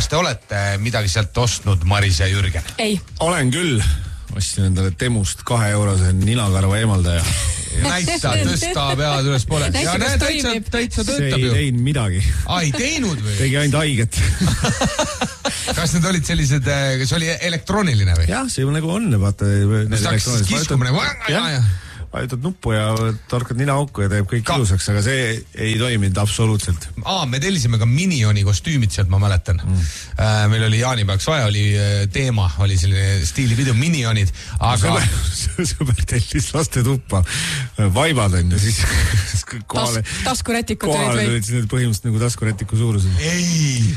kas te olete midagi sealt ostnud, Maris ja Jürgen? Ei. Olen küll. Ostsin endale Temust 2 eurose ninakarva eemaldaja. Näita, tõsta pead üles poole. Ja näe, täitsa töötab ju. See ei teinud midagi. Ei teinud või? Tegi ainult haiget. Kas need olid sellised, kas oli elektrooniline või? Jah, see nagu on, vaata. Kas kiskumine? Vajutad nuppu ja torkad nina auku ja teeb kõik ilusaks, aga see ei toiminud absoluutselt. Me tellisime ka Minioni kostüümid sealt, ma mäletan. Meil oli jaanipäevaks vaja, oli teema, oli selline stiilipidu Minionid, aga... Sõber tellis laste tuppa vaibad on ja siis taskurätikud kohale tulid põhimõtteliselt nagu taskurätiku suurused. Ei!